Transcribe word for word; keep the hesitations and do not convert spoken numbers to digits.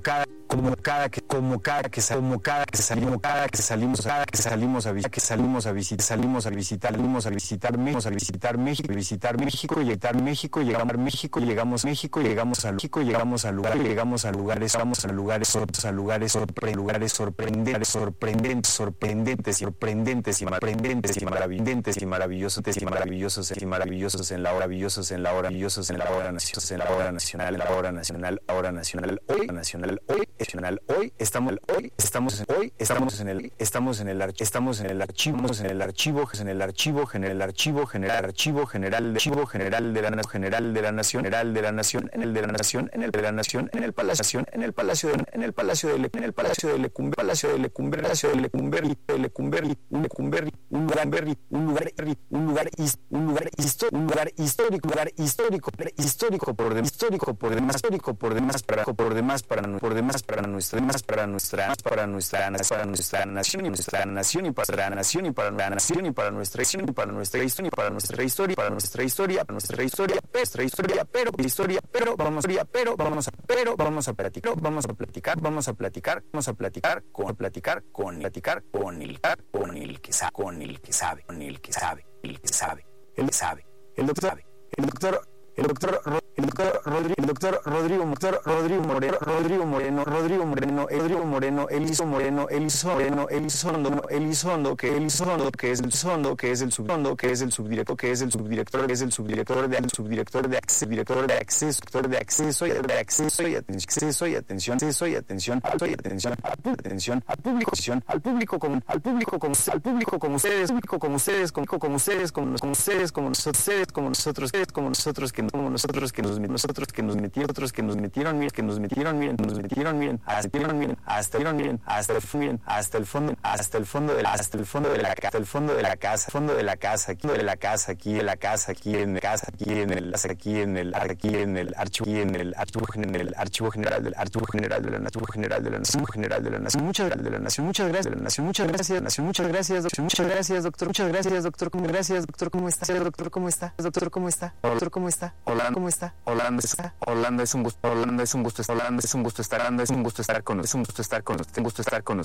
cada como cada que como cada que como cada que salimos cada que salimos cada que salimos a visitar que salimos a visitar salimos a visitar salimos a visitar México a visitar México visitar México llegar México llegamos a México llegamos a México llegamos a México llegamos a lugares llegamos a lugares vamos a lugares a lugares lugares sorprendentes sorprendentes sorprendentes sorprendentes y sorprendentes y maravillosos y maravillosos y maravillosos y maravillosos en la hora maravillosos en la hora maravillosos en la hora nacional en la hora nacional en la hora nacional hora nacional hoy nacional hoy nacional hoy estamos hoy estamos hoy estamos en el estamos en el estamos en el archivo en el archivo en el archivo general archivo general archivo general archivo general de la general de la nación general de la nación en el de la nación en el de la nación en el palacio en el palacio en el palacio de en el palacio de Lecumber palacio de Lecumber palacio de Lecumber de Lecumber un Lecumber un lugar un lugar un lugar un lugar histórico un lugar histórico lugar histórico histórico por demás histórico por demás histórico por demás para por demás para por demás para nuestra demás para nuestra para nuestra para nuestra nación y nuestra nación y para la nación y para la nación y para nuestra nación y para nuestra historia y para nuestra historia para nuestra historia para nuestra historia nuestra historia pero historia pero vamos a pero vamos a pero vamos a platicar vamos a platicar vamos a platicar vamos a platicar con platicar con platicar con el con el que sabe con el que sabe con el que sabe el que sabe el que sabe el doctor el doctor el doctor el doctor Rodrigo el doctor Rodrigo doctor Rodrigo Moreno Rodrigo Moreno Rodrigo Moreno Rodrigo Moreno Eliso Moreno Eliso Moreno Elizondo Elizondo que Elizondo que es el sondo que es el subsondo que es el subdirector que es el subdirector que es el subdirector de subdirector de acceso director de acceso director de acceso y de acceso y acceso y atención acceso y atención y atención atención al público al público como al público como al público como ustedes público como ustedes como como ustedes como ustedes como nosotros como nosotros como nosotros que como nosotros que nos nosotros que nos metieron otros que nos metieron miren que nos metieron miren nos metieron miren hasta miren hasta miren hasta el miren hasta el fondo hasta el fondo de la hasta el fondo de la hasta el fondo de la casa fondo de la casa aquí de la casa aquí de la casa aquí en la casa aquí en el aquí en el aquí en el archivo aquí en el archivo en el archivo general del archivo general de la nación general de la nación general de la nación muchas gracias de la nación muchas gracias de la nación muchas gracias nación muchas gracias doctor muchas gracias doctor muchas gracias doctor cómo gracias doctor cómo está doctor cómo está doctor cómo está doctor cómo está hola cómo está Holanda es, Holanda es un gusto, Holanda es un gusto, Holanda es un gusto estar, Holanda es un gusto estar con, es un gusto estar con, es un gusto estar con